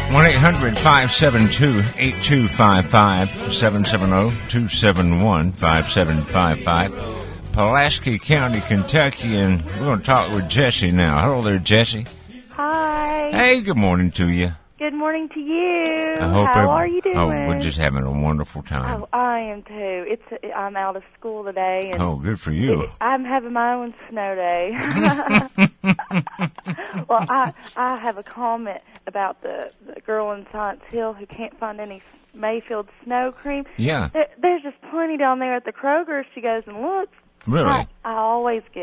1-800-572-8255, 770-271-5755. Pulaski County, Kentucky, and we're going to talk with Jesse now. Hello there, Jesse. Hi. Hey, good morning to you. Good morning to you. How are you doing? Oh, we're just having a wonderful time. Oh, I am too. I'm out of school today. And oh, good for you. I'm having my own snow day. Well, I have a comment about the girl in Science Hill who can't find any Mayfield snow cream. Yeah. There's just plenty down there at the Kroger. She goes and looks. Really? I always get